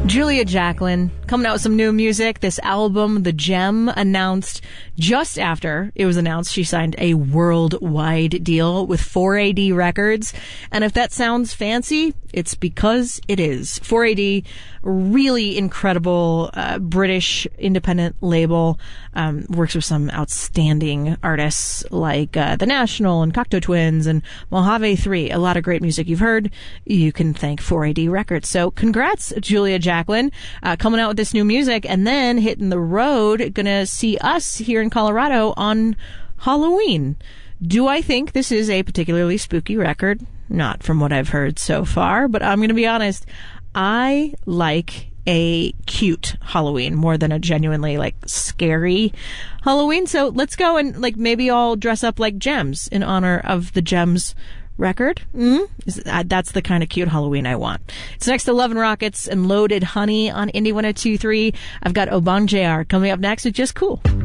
Julia Jacklin coming out with some new music. This album, The Gem, announced just after it was announced she signed a worldwide deal with 4AD Records. And if that sounds fancy, it's because it is. 4AD, really incredible British independent label, works with some outstanding artists like The National and Cocteau Twins and Mojave 3. A lot of great music you've heard. You can thank 4AD Records. So congrats, Julia Jacklin, coming out with this new music and then hitting the road. Gonna see us here in Colorado on Halloween. Do I think this is a particularly spooky record? Not from what I've heard so far, but I'm going to be honest. I like a cute Halloween more than a genuinely scary Halloween. So let's go and maybe I'll dress up like Gems in honor of the Gems record. That's the kind of cute Halloween I want. It's next to Love and Rockets and Loaded Honey on Indie 102.3. I've got Obang JR coming up next with Just Cool.